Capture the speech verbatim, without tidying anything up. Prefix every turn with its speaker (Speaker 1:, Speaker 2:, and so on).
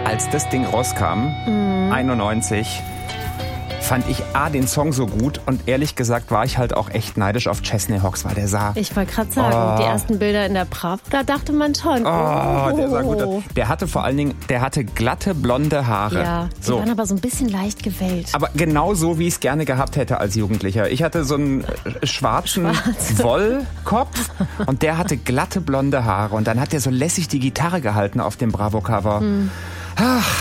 Speaker 1: als das Ding rauskam, mhm. einundneunzig, fand ich A, den Song so gut und ehrlich gesagt war ich halt auch echt neidisch auf Chesney Hawkes, weil der sah...
Speaker 2: Ich wollte gerade sagen, oh. die ersten Bilder in der Prav, da dachte man schon...
Speaker 1: Oh, der sah gut aus. Der hatte vor allen Dingen, der hatte glatte, blonde Haare.
Speaker 2: Ja, die so. waren aber so ein bisschen leicht gewellt.
Speaker 1: Aber genau so, wie ich es gerne gehabt hätte als Jugendlicher. Ich hatte so einen schwarzen Schwarz. Wollkopf und der hatte glatte, blonde Haare und dann hat er so lässig die Gitarre gehalten auf dem Bravo-Cover. Hm. Ach,